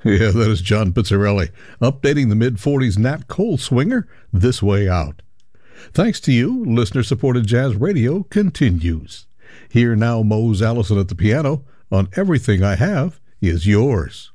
Yeah, that is John Pizzarelli, updating the mid-40s Nat Cole swinger, This Way Out. Thanks to you, listener-supported jazz radio continues. Here now, Mose Allison at the piano on Everything I Have Is Yours.